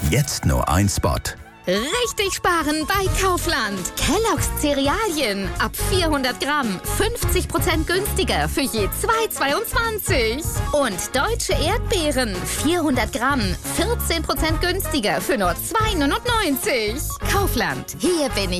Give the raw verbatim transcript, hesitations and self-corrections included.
Jetzt nur ein Spot. Richtig sparen bei Kaufland. Kellogg's Cerealien ab vierhundert Gramm fünfzig Prozent günstiger für je zwei Euro zweiundzwanzig. Und deutsche Erdbeeren vierhundert Gramm vierzehn Prozent günstiger für nur zwei Euro neunundneunzig. Kaufland, hier bin ich.